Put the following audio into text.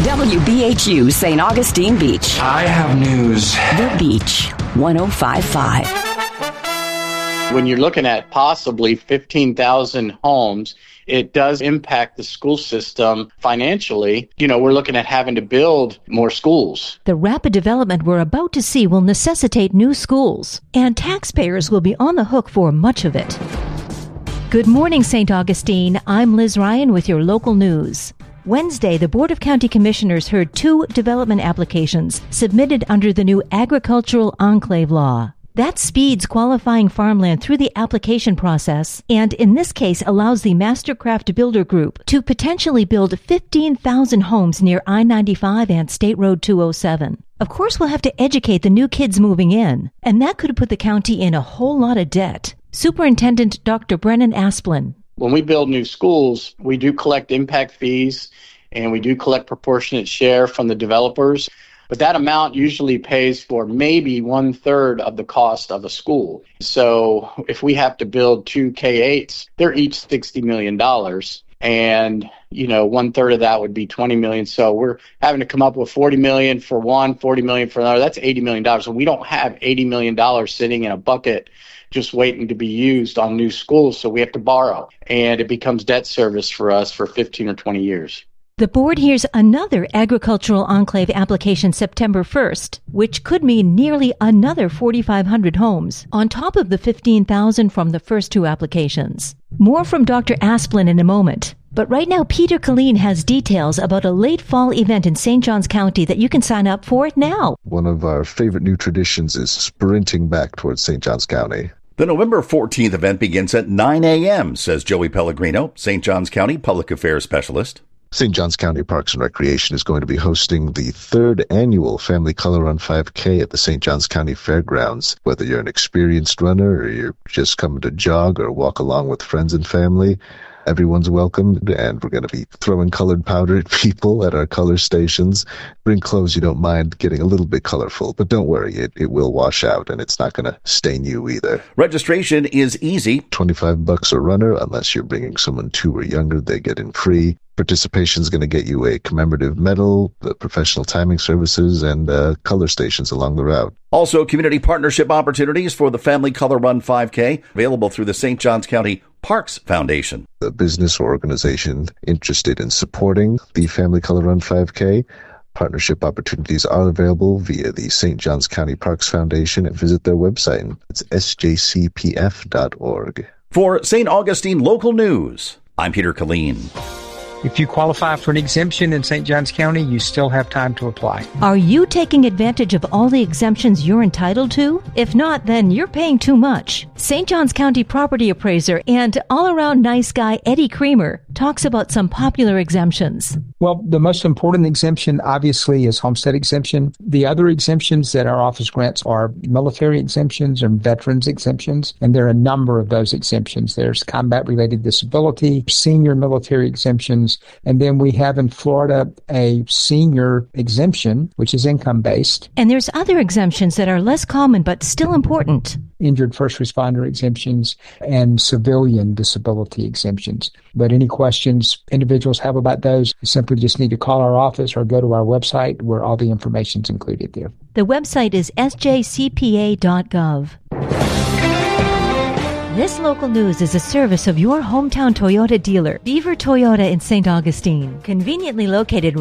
WBHU St. Augustine Beach. I have news. The Beach, 105.5. When you're looking at possibly 15,000 homes, it does impact the school system financially. We're looking at having to build more schools. The rapid development we're about to see will necessitate new schools, and taxpayers will be on the hook for much of it. Good morning, St. Augustine. I'm Liz Ryan with your local news. Wednesday, the Board of County Commissioners heard 2 development applications submitted under the new Agricultural Enclave Law. That speeds qualifying farmland through the application process, and in this case allows the Mastercraft Builder Group to potentially build 15,000 homes near I-95 and State Road 207. Of course, we'll have to educate the new kids moving in, and that could put the county in a whole lot of debt. Superintendent Dr. Brennan Asplin. When we build new schools, we do collect impact fees, and we do collect proportionate share from the developers. But that amount usually pays for maybe 1/3 of the cost of a school. So if we have to build 2 K-8s, they're each $60 million. And, 1/3 of that would be $20 million. So we're having to come up with $40 million for one, $40 million for another. That's $80 million. And we don't have $80 million sitting in a bucket just waiting to be used on new schools. So we have to borrow. And it becomes debt service for us for 15 or 20 years. The board hears another agricultural enclave application September 1st, which could mean nearly another 4,500 homes, on top of the 15,000 from the first 2 applications. More from Dr. Asplin in a moment. But right now, Peter Killeen has details about a late fall event in St. Johns County that you can sign up for now. One of our favorite new traditions is sprinting back towards St. Johns County. The November 14th event begins at 9 a.m., says Joey Pellegrino, St. Johns County Public Affairs Specialist. St. Johns County Parks and Recreation is going to be hosting the 3rd annual Family Color Run 5K at the St. Johns County Fairgrounds. Whether you're an experienced runner or you're just coming to jog or walk along with friends and family, everyone's welcome, and we're going to be throwing colored powder at people at our color stations. Bring clothes you don't mind getting a little bit colorful, but don't worry, it will wash out, and it's not going to stain you either. Registration is easy. $25 a runner, unless you're bringing someone 2 or younger, they get in free. Participation is going to get you a commemorative medal, the professional timing services, and color stations along the route. Also, community partnership opportunities for the Family Color Run 5K, available through the St. Johns County Parks Foundation. The business or organization interested in supporting the Family Color Run 5K, partnership opportunities are available via the St. Johns County Parks Foundation, and visit their website. It's sjcpf.org. For St. Augustine Local News, I'm Peter Killeen. If you qualify for an exemption in St. Johns County, you still have time to apply. Are you taking advantage of all the exemptions you're entitled to? If not, then you're paying too much. St. Johns County property appraiser and all-around nice guy Eddie Creamer talks about some popular exemptions. Well, the most important exemption, obviously, is homestead exemption. The other exemptions that our office grants are military exemptions and veterans exemptions, and there are a number of those exemptions. There's combat-related disability, senior military exemptions, and then we have in Florida a senior exemption, which is income-based. And there's other exemptions that are less common but still important. Injured first responder exemptions and civilian disability exemptions. But any questions individuals have about those, you simply just need to call our office or go to our website where all the information's included there. The website is sjcpa.gov. This local news is a service of your hometown Toyota dealer, Beaver Toyota in St. Augustine, conveniently located